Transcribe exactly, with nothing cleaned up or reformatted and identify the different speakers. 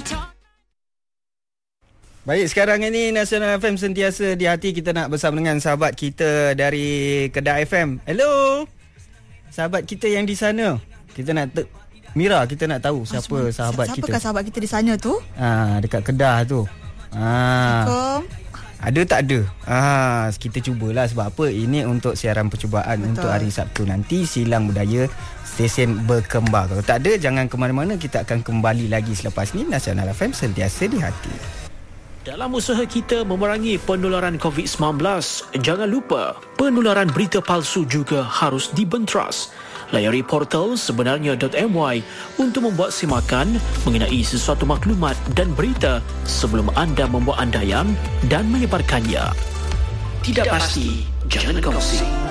Speaker 1: Baik, sekarang ini Nasional F M sentiasa di hati. Kita nak bersama dengan sahabat kita dari Kedah F M. Hello. Sahabat kita yang di sana. Kita nak te- Mira, kita nak tahu siapa oh, sahabat
Speaker 2: siapa
Speaker 1: kita.
Speaker 2: Siapakah sahabat kita di sana tu?
Speaker 1: Ah, dekat Kedah tu. Ah.
Speaker 2: Assalamualaikum.
Speaker 1: Ada tak ada? Ah, kita cubalah sebab apa? Ini untuk siaran percubaan. Betul. Untuk hari Sabtu nanti Silang Budaya Stesen Berkembar. Kalau tak ada, jangan ke mana-mana. Kita akan kembali lagi selepas ni. Nasional F M sentiasa di hati.
Speaker 3: Dalam usaha kita memerangi penularan covid sembilan belas, jangan lupa penularan berita palsu juga harus dibenteras. Layari portal sebenarnya dot my untuk membuat simakan mengenai sesuatu maklumat dan berita sebelum anda membuat andaian dan menyebarkannya. Tidak pasti, jangan kongsi.